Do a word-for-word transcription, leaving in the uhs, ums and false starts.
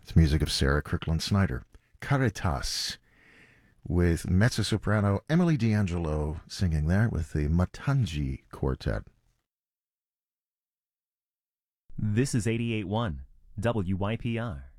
It's music of Sarah Kirkland Snyder. Caritas, with mezzo-soprano Emily D'Angelo singing there with the Matangi Quartet. This is eighty-eight point one W Y P R.